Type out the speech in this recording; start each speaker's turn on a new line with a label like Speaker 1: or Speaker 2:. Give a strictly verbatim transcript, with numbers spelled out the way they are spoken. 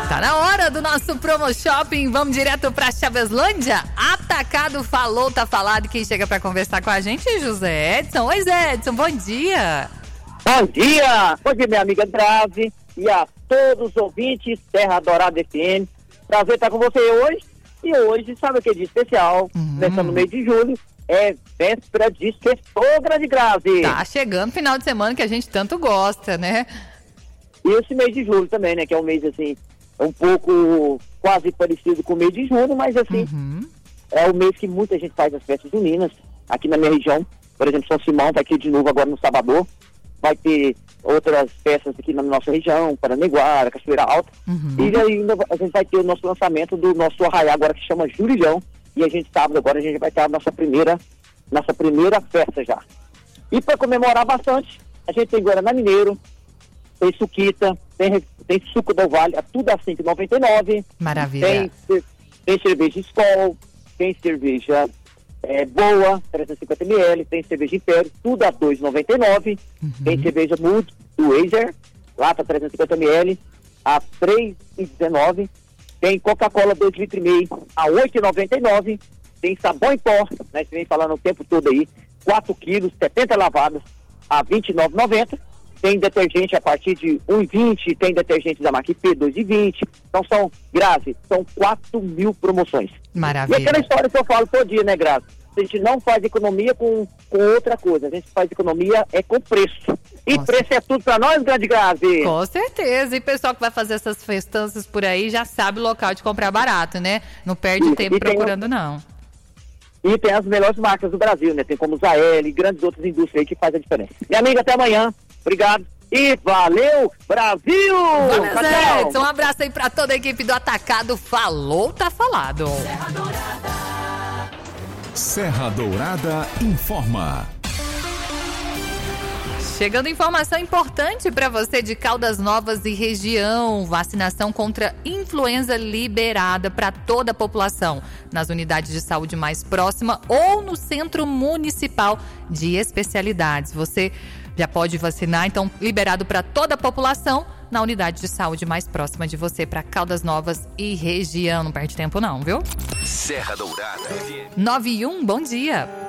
Speaker 1: Tá na hora do nosso Promo Shopping. Vamos direto pra Chaveslândia? Atacado falou, tá falado. Quem chega pra conversar com a gente é José Edson. Oi, Zé Edson, bom dia.
Speaker 2: Bom dia. Bom dia, minha amiga Grazi e a todos os ouvintes Terra Dourada F M. Prazer estar com você hoje. E hoje, sabe o que é dia especial?
Speaker 1: Uhum.
Speaker 2: Começando no mês de julho, é véspera de sextou, Grande Grazi.
Speaker 1: Tá chegando o final de semana que a gente tanto gosta, né?
Speaker 2: E esse mês de julho também, né? Que é um mês, assim, um pouco quase parecido com o mês de junho, mas, assim,
Speaker 1: Uhum.
Speaker 2: é o mês que muita gente faz as festas juninas. Aqui na minha região, por exemplo, São Simão vai ter de novo agora no sábado. Vai ter outras festas aqui na nossa região, Paranaguara, Cachoeira Alta.
Speaker 1: Uhum.
Speaker 2: E ainda a gente vai ter o nosso lançamento do nosso arraiá agora que chama Jurilhão. E a gente sábado agora a gente vai ter a nossa primeira, nossa primeira festa já. E para comemorar bastante, a gente tem Guaraná Mineiro, tem suquita, tem, tem suco do Vale, é tudo a cinco reais e noventa e nove centavos.
Speaker 1: Maravilha.
Speaker 2: Tem, tem cerveja Skol, tem cerveja é, Boa, trezentos e cinquenta mililitros, tem cerveja Império, tudo a dois reais e noventa e nove centavos.
Speaker 1: Uhum.
Speaker 2: Tem cerveja Mood, do Wazer, lata trezentos e cinquenta mililitros, a três reais e dezenove centavos. Tem Coca-Cola dois litros e meio a oito reais e noventa e nove centavos. Tem sabão em pó, né, que vem falando o tempo todo aí, quatro quilos, setenta lavadas a vinte e nove reais e noventa centavos. Tem detergente a partir de um real e vinte centavos, tem detergente da marca I P, dois reais e vinte centavos. Então são, Grazi, são quatro mil promoções.
Speaker 1: Maravilha.
Speaker 2: E aquela história que eu falo todo dia, né, Grazi? A gente não faz economia com, com outra coisa, a gente faz economia é com preço. E
Speaker 1: Nossa.
Speaker 2: preço é tudo pra nós, Grande Grazi.
Speaker 1: Com certeza. E o pessoal que vai fazer essas festanças por aí já sabe o local de comprar barato, né? Não perde
Speaker 2: Isso.
Speaker 1: tempo
Speaker 2: E tem
Speaker 1: procurando, não.
Speaker 2: E tem as melhores marcas do Brasil, né? Tem como Zael e grandes outras indústrias aí que fazem a diferença. Minha amiga, até amanhã. Obrigado. E valeu, Brasil!
Speaker 1: Valeu,
Speaker 2: Tchau,
Speaker 1: Zé
Speaker 2: tchau.
Speaker 1: Edson. Um abraço aí pra toda a equipe do Atacado. Falou, tá falado.
Speaker 3: Serra Dourada.
Speaker 4: Serra Dourada informa.
Speaker 1: Chegando informação importante para você de Caldas Novas e região. Vacinação contra influenza liberada para toda a população nas unidades de saúde mais próxima ou no Centro Municipal de Especialidades. Você já pode vacinar, então liberado para toda a população na unidade de saúde mais próxima de você, para Caldas Novas e região. Não perde tempo não, viu?
Speaker 4: Serra Dourada.
Speaker 1: nove e um, bom dia.